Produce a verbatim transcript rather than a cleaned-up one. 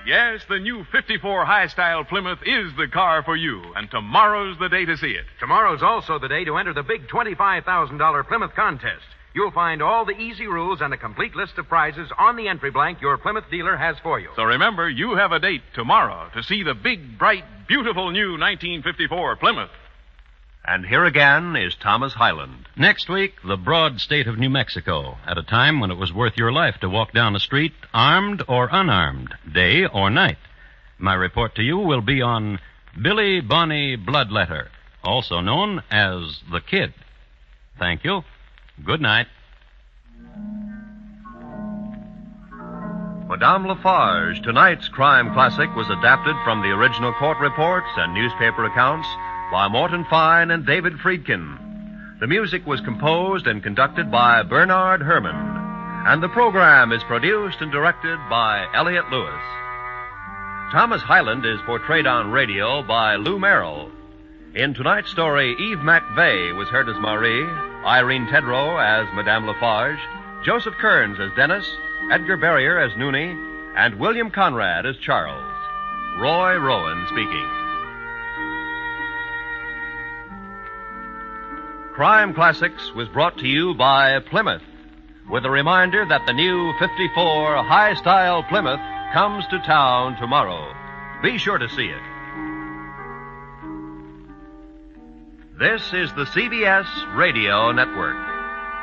Yes, the new fifty-four high-style Plymouth is the car for you, and tomorrow's the day to see it. Tomorrow's also the day to enter the big twenty-five thousand dollars Plymouth contest. You'll find all the easy rules and a complete list of prizes on the entry blank your Plymouth dealer has for you. So remember, you have a date tomorrow to see the big, bright, beautiful new nineteen fifty-four Plymouth. And here again is Thomas Hyland. Next week, the broad state of New Mexico, at a time when it was worth your life to walk down the street, armed or unarmed, day or night. My report to you will be on Billy Bonnie Bloodletter, also known as the Kid. Thank you. Good night. Madame Lafarge, tonight's crime classic, was adapted from the original court reports and newspaper accounts by Morton Fine and David Friedkin. The music was composed and conducted by Bernard Herrmann, and the program is produced and directed by Elliott Lewis. Thomas Hyland is portrayed on radio by Lou Merrill. In tonight's story, Eve MacVeigh was heard as Marie, Irene Tedrow as Madame Lafarge, Joseph Kearns as Dennis, Edgar Barrier as Noonie, and William Conrad as Charles. Roy Rowan speaking. Crime Classics was brought to you by Plymouth, with a reminder that the new fifty-four high-style Plymouth comes to town tomorrow. Be sure to see it. This is the C B S Radio Network.